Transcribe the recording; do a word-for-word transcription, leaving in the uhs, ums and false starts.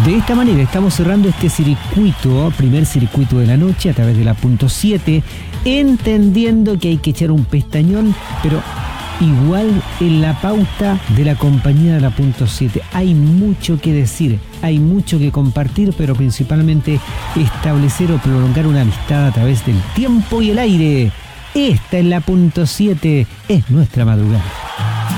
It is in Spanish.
De esta manera estamos cerrando este circuito, primer circuito de la noche a través de la punto siete, entendiendo que hay que echar un pestañón, pero igual en la pauta de la compañía de la punto siete. Hay mucho que decir, hay mucho que compartir, pero principalmente establecer o prolongar una amistad a través del tiempo y el aire. Esta es la punto siete, es nuestra madrugada.